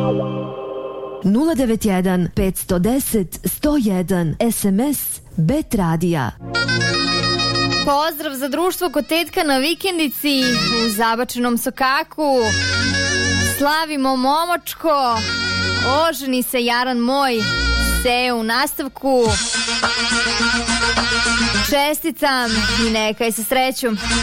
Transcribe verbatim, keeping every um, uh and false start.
nula devet jedan pet jedan nula sto jedan es em es Bet Radija. Pozdrav za društvo kod tetka na vikendici u zabačenom sokaku. Slavimo momočko, oženi se jaran moj, se u nastavku. Čestitam i nekaj sa srećom.